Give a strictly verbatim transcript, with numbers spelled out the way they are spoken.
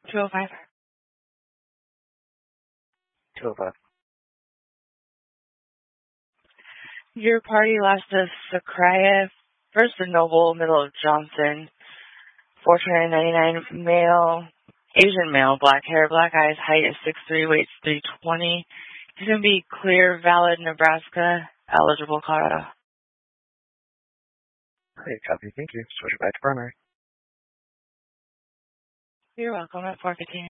two oh five. two oh five. Your party last is Sakraya, first and Noble, middle of Johnson, four hundred ninety-nine, male, Asian male, black hair, black eyes, height is six three, weight three twenty. He's going to be clear, valid, Nebraska, eligible, Colorado. Hey, copy. Thank you. Switch it back to primary. You're welcome at four fifteen.